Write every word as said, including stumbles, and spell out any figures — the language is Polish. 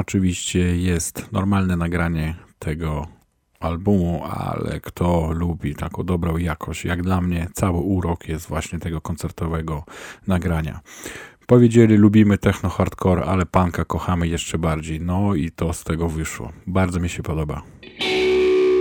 oczywiście jest normalne nagranie tego albumu, ale kto lubi taką dobrą jakość, jak dla mnie cały urok jest właśnie tego koncertowego nagrania. Powiedzieli, lubimy techno hardcore, ale punka kochamy jeszcze bardziej. No i to z tego wyszło. Bardzo mi się podoba.